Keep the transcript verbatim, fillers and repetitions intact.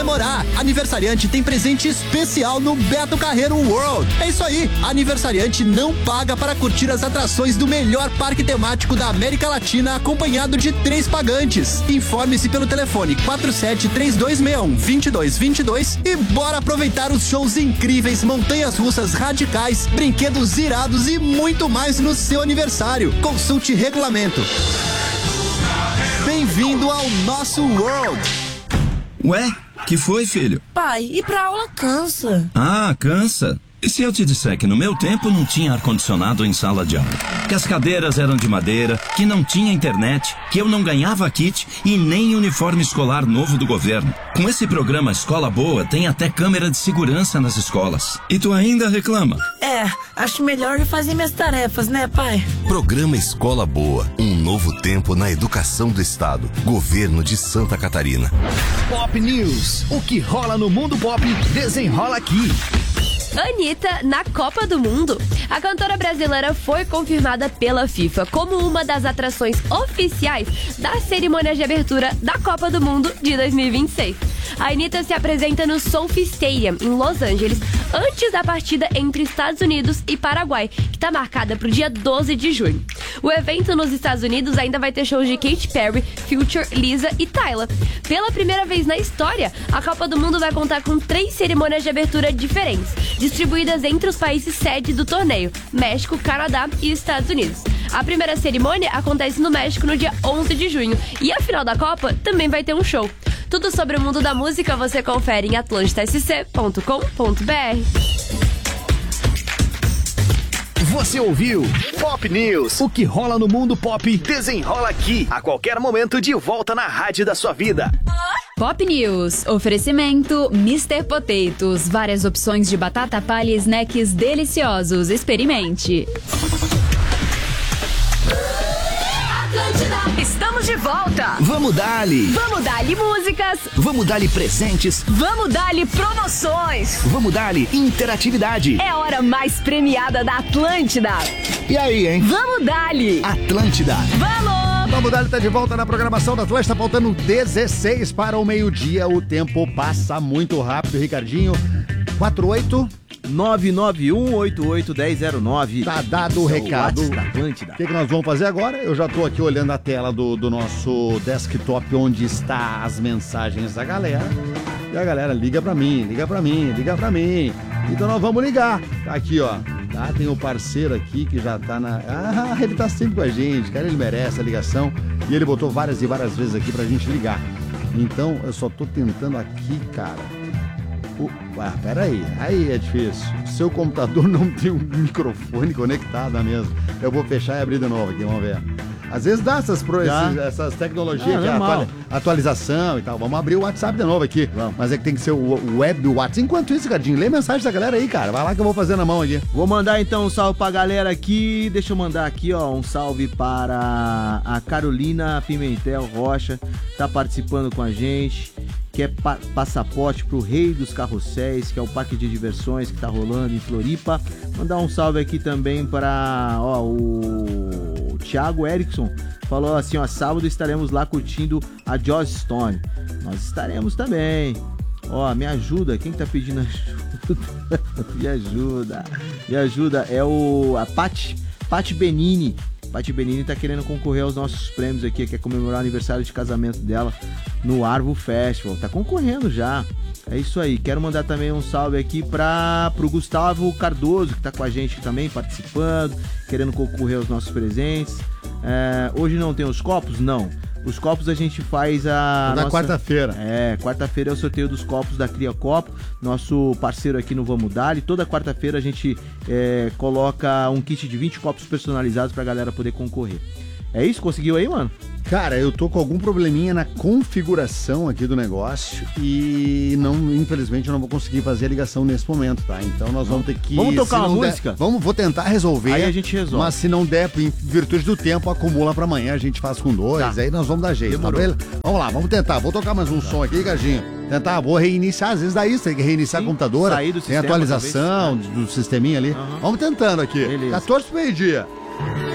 comemorar. Aniversariante tem presente especial no Beto Carreiro World. É isso aí, aniversariante não paga para curtir as atrações do melhor parque temático da América Latina, acompanhado de três pagantes. Informe-se pelo telefone quatro sete três dois seis um, dois dois dois dois e bora aproveitar os shows incríveis, montanhas russas radicais, brinquedos irados e muito mais no seu aniversário. Consulte regulamento. Bem-vindo ao nosso World. Ué, que foi, filho? Pai, ir pra aula cansa. Ah, cansa? E se eu te disser que no meu tempo não tinha ar-condicionado em sala de aula? Que as cadeiras eram de madeira, que não tinha internet, que eu não ganhava kit e nem uniforme escolar novo do governo. Com esse programa Escola Boa, tem até câmera de segurança nas escolas. E tu ainda reclama? É, acho melhor ir fazer minhas tarefas, né, pai? Programa Escola Boa, um novo tempo na educação do estado. Governo de Santa Catarina. Pop News, o que rola no mundo pop, desenrola aqui. Anitta na Copa do Mundo. A cantora brasileira foi confirmada pela FIFA como uma das atrações oficiais da cerimônia de abertura da Copa do Mundo de dois mil e vinte e seis. A Anitta se apresenta no SoFi Stadium, em Los Angeles, antes da partida entre Estados Unidos e Paraguai, que está marcada para o dia doze de junho. O evento nos Estados Unidos ainda vai ter shows de Katy Perry, Future, Lisa e Tyla. Pela primeira vez na história, a Copa do Mundo vai contar com três cerimônias de abertura diferentes, distribuídas entre os países sede do torneio, México, Canadá e Estados Unidos. A primeira cerimônia acontece no México no dia onze de junho e a final da Copa também vai ter um show. Tudo sobre o mundo da música você confere em atlântida s c ponto com ponto b r. Você ouviu Pop News, o que rola no mundo pop, desenrola aqui, a qualquer momento de volta na rádio da sua vida. Pop News, oferecimento mister Potatoes, várias opções de batata palha e snacks deliciosos, experimente. Estamos de volta. Vamos dar-lhe. Vamos dar-lhe músicas. Vamos dar-lhe presentes. Vamos dar-lhe promoções. Vamos dar-lhe interatividade. É a hora mais premiada da Atlântida. E aí, hein? Vamos dar-lhe. Atlântida. Vamos. Vamos dar-lhe, tá de volta na programação da Atlântida, faltando dezesseis para o meio-dia. O tempo passa muito rápido, Ricardinho. quatro oito nove nove um oito oito um zero zero nove. Tá dado o recado. Da Atlântida. O que, que nós vamos fazer agora? Eu já tô aqui olhando a tela do, do nosso desktop, onde está as mensagens da galera. E a galera liga pra mim, liga pra mim, liga pra mim. Então nós vamos ligar. Tá aqui, ó. Tá, tem o parceiro aqui que já tá na... Ah, ele tá sempre com a gente, cara, ele merece a ligação. E ele botou várias e várias vezes aqui pra gente ligar. Então, eu só tô tentando aqui, cara... Uh, ah, peraí, aí é difícil. Seu computador não tem um microfone conectado na mesa. Eu vou fechar e abrir de novo aqui, vamos ver. Às vezes dá essas, pro, esses, essas tecnologias, ah, que é atual, atualização e tal. Vamos abrir o WhatsApp de novo aqui. Vamos. Mas é que tem que ser o web do WhatsApp. Enquanto isso, Gardinho, lê mensagem da galera aí, cara. Vai lá que eu vou fazer na mão aqui. Vou mandar então um salve pra galera aqui. Deixa eu mandar aqui, ó, um salve para a Carolina Pimentel Rocha. Tá participando com a gente. Que é pa- passaporte pro Rei dos Carrosséis, que é o parque de diversões que tá rolando em Floripa. Mandar um salve aqui também para ó, o... o Thiago Erickson. Falou assim, ó, sábado estaremos lá curtindo a Joss Stone. Nós estaremos também. Ó, me ajuda, quem que tá pedindo ajuda? me ajuda, me ajuda, é o a Paty, Paty Benini. Paty Benini tá querendo concorrer aos nossos prêmios aqui, quer comemorar o aniversário de casamento dela no Arvo Festival. Tá concorrendo já. É isso aí. Quero mandar também um salve aqui para pro Gustavo Cardoso, que tá com a gente também, participando, querendo concorrer aos nossos presentes. É, hoje não tem os copos? Não. Os copos a gente faz a... Na nossa... quarta-feira. É, quarta-feira é o sorteio dos copos da Cria Copo, nosso parceiro aqui no Vamos Dar. E toda quarta-feira a gente é, coloca um kit de vinte copos personalizados pra galera poder concorrer. É isso? Conseguiu aí, mano? Cara, eu tô com algum probleminha na configuração aqui do negócio e não, infelizmente eu não vou conseguir fazer a ligação nesse momento, tá? Então nós vamos ter que... Vamos tocar uma música? Der, vamos, vou tentar resolver. Aí a gente resolve. Mas se não der, em virtude do tempo, acumula pra amanhã, a gente faz com dois, tá. Aí nós vamos dar jeito, tá bem? Vamos lá, vamos tentar. Vou tocar mais um tá. som aqui, Gardinho. Tentar, vou reiniciar, às vezes dá isso, tem que reiniciar Sim, a computadora. Sair do sistema, tem atualização talvez. do sisteminha ali. Uhum. Vamos tentando aqui. Beleza. quatorze pro meio-dia.